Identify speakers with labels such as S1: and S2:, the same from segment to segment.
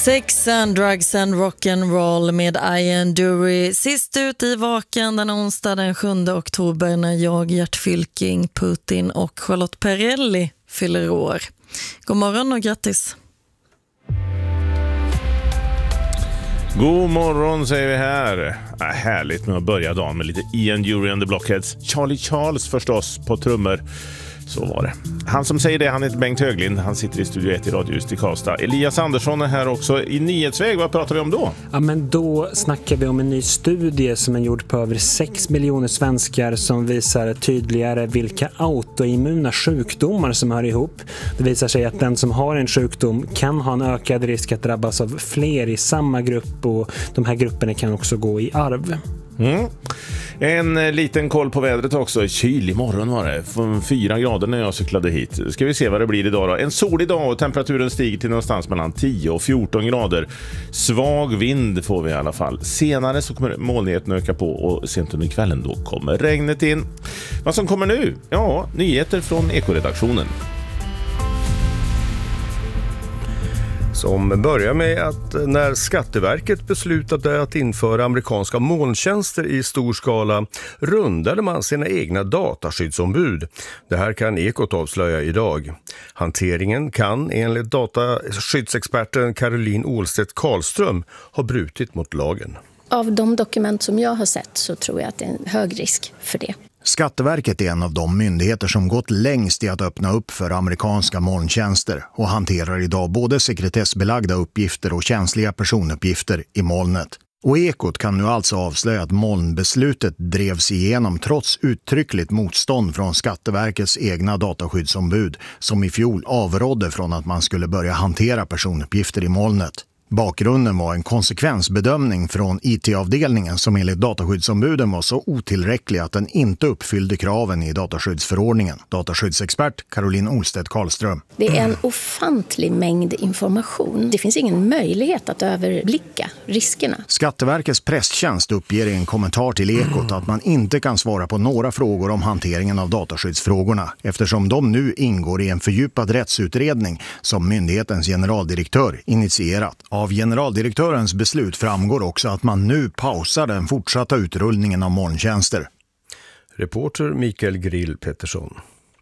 S1: Sex and drugs and rock'n'roll med Ian Dury. Sist ut i Vaken den onsdag den 7 oktober när jag, Gert Fylking, Putin och Charlotte Perrelli fyller år. God morgon och grattis.
S2: God morgon säger vi här. Härligt med att börja dagen med lite Ian Dury and the Blockheads. Charlie Charles förstås på trummor. Så var det. Han som säger det, han heter Bengt Höglind. Han sitter i Studio 1 i Radiohuset i Karlstad. Elias Andersson är här också i Nyhetsväg. Vad pratar vi om då?
S3: Ja, men då snackar vi om en ny studie som är gjord på över 6 miljoner svenskar som visar tydligare vilka autoimmuna sjukdomar som hör ihop. Det visar sig att den som har en sjukdom kan ha en ökad risk att drabbas av fler i samma grupp, och de här grupperna kan också gå i arv.
S2: En liten koll på vädret också. Kyl imorgon var det. 4 grader när jag cyklade hit. Ska vi se vad det blir idag då. En solig dag och temperaturen stiger till någonstans mellan 10 och 14 grader. Svag vind får vi i alla fall. Senare så kommer molnigheten öka på och sent under kvällen då kommer regnet in. Vad som kommer nu? Ja, nyheter från Ekoredaktionen.
S4: Som börjar med att när Skatteverket beslutade att införa amerikanska molntjänster i stor skala rundade man sina egna dataskyddsombud. Det här kan Ekot avslöja idag. Hanteringen kan enligt dataskyddsexperten Caroline Ålstedt Karlström ha brutit mot lagen.
S5: Av de dokument som jag har sett så tror jag att det är en hög risk för det.
S6: Skatteverket är en av de myndigheter som gått längst i att öppna upp för amerikanska molntjänster och hanterar idag både sekretessbelagda uppgifter och känsliga personuppgifter i molnet. Och Ekot kan nu alltså avslöja att molnbeslutet drevs igenom trots uttryckligt motstånd från Skatteverkets egna dataskyddsombud som i fjol avrådde från att man skulle börja hantera personuppgifter i molnet. Bakgrunden var en konsekvensbedömning från IT-avdelningen som enligt dataskyddsombuden var så otillräcklig att den inte uppfyllde kraven i dataskyddsförordningen. Dataskyddsexpert Caroline Ålstedt Karlström.
S5: Det är en ofantlig mängd information. Det finns ingen möjlighet att överblicka riskerna.
S6: Skatteverkets presstjänst uppger i en kommentar till Ekot att man inte kan svara på några frågor om hanteringen av dataskyddsfrågorna eftersom de nu ingår i en fördjupad rättsutredning som myndighetens generaldirektör initierat. Av generaldirektörens beslut framgår också att man nu pausar den fortsatta utrullningen av molntjänster.
S4: Reporter Mikael Grill Pettersson.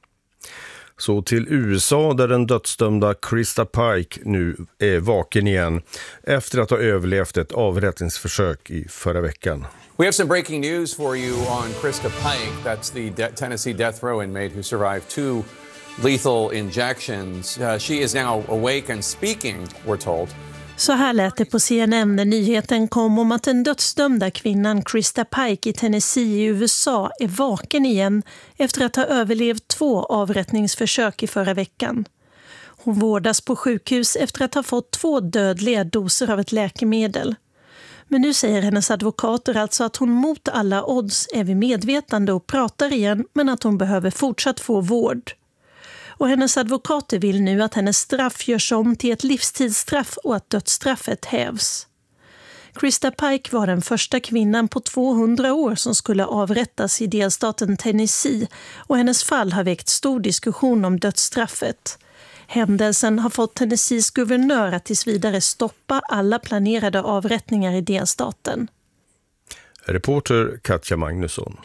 S4: Så till USA där den dödsdömda Krista Pike nu är vaken igen efter att ha överlevt ett avrättningsförsök i förra veckan.
S7: We have some breaking news for you on Krista Pike. That's the Tennessee death row inmate who survived 2 lethal injections. She is now awake and speaking, we're told.
S8: Så här lät det på CNN när nyheten kom om att den dödsdömda kvinnan Krista Pike i Tennessee i USA är vaken igen efter att ha överlevt 2 avrättningsförsök i förra veckan. Hon vårdas på sjukhus efter att ha fått 2 dödliga doser av ett läkemedel. Men nu säger hennes advokater alltså att hon mot alla odds är vid medvetande och pratar igen, men att hon behöver fortsatt få vård. Och hennes advokater vill nu att hennes straff görs om till ett livstidsstraff och att dödsstraffet hävs. Krista Pike var den första kvinnan på 200 år som skulle avrättas i delstaten Tennessee och hennes fall har väckt stor diskussion om dödsstraffet. Händelsen har fått Tennessees guvernör att tills vidare stoppa alla planerade avrättningar i delstaten.
S4: Reporter Katja Magnusson.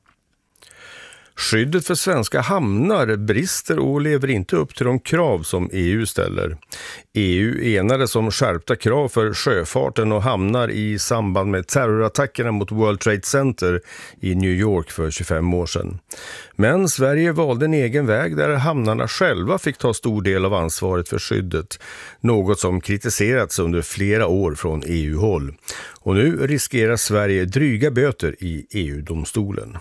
S4: Skyddet för svenska hamnar brister och lever inte upp till de krav som EU ställer. EU enades om skärpta krav för sjöfarten och hamnar i samband med terrorattackerna mot World Trade Center i New York för 25 år sedan. Men Sverige valde en egen väg där hamnarna själva fick ta stor del av ansvaret för skyddet. Något som kritiserats under flera år från EU-håll. Och nu riskerar Sverige dryga böter i EU-domstolen.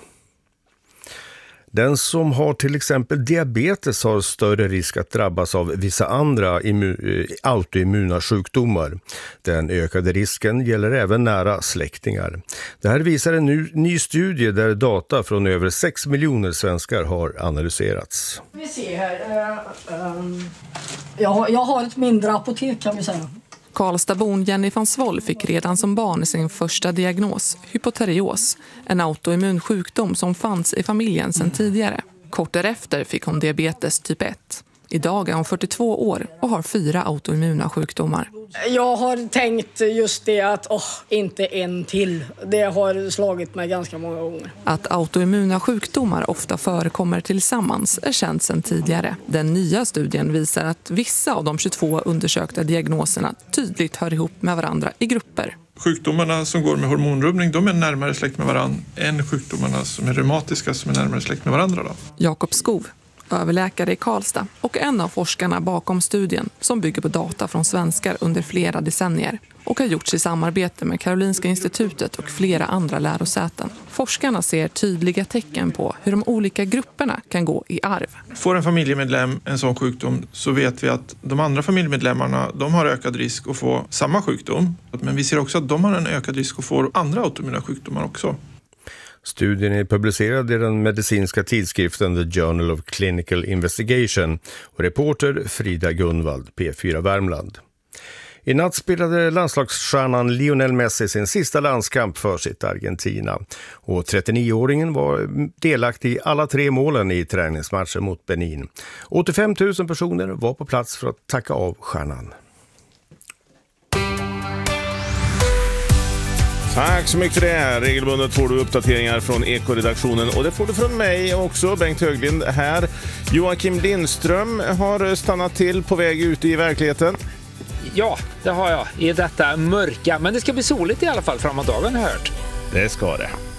S4: Den som har till exempel diabetes har större risk att drabbas av vissa andra autoimmuna sjukdomar. Den ökade risken gäller även nära släktingar. Det här visar en ny studie där data från över 6 miljoner svenskar har analyserats.
S9: Vi ser här. Jag har ett mindre apotek kan vi säga.
S10: Karlstadbon Jenny van Svoll fick redan som barn sin första diagnos, hypoterios, en autoimmun sjukdom som fanns i familjen sedan tidigare. Kort därefter fick hon diabetes typ 1. Idag är hon 42 år och har 4 autoimmuna sjukdomar.
S9: Jag har tänkt just det att inte en till. Det har slagit mig ganska många gånger.
S10: Att autoimmuna sjukdomar ofta förekommer tillsammans är känt sedan tidigare. Den nya studien visar att vissa av de 22 undersökta diagnoserna tydligt hör ihop med varandra i grupper.
S11: Sjukdomarna som går med hormonrubbning, de är närmare släkt med varandra än sjukdomarna som är reumatiska som är närmare släkt med varandra.
S10: Jakob Skov, överläkare i Karlstad och en av forskarna bakom studien som bygger på data från svenskar under flera decennier och har gjorts i samarbete med Karolinska institutet och flera andra lärosäten. Forskarna ser tydliga tecken på hur de olika grupperna kan gå i arv.
S11: Får en familjemedlem en sån sjukdom så vet vi att de andra familjemedlemmarna de har ökad risk att få samma sjukdom. Men vi ser också att de har en ökad risk att få andra autoimmuna sjukdomar också.
S4: Studien är publicerad i den medicinska tidskriften The Journal of Clinical Investigation och reporter Frida Gunvald, P4 Värmland. I natt spelade landslagsstjärnan Lionel Messi sin sista landskamp för sitt Argentina. Och 39-åringen var delaktig i alla 3 målen i träningsmatchen mot Benin. 85 000 personer var på plats för att tacka av stjärnan.
S2: Tack så mycket för det. Regelbundet får du uppdateringar från Eko-redaktionen och det får du från mig också, Bengt Höglind här. Joakim Lindström har stannat till på väg ut i verkligheten.
S12: Ja, det har jag i detta mörka, men det ska bli soligt i alla fall framåt dagen, har jag hört.
S2: Det ska det.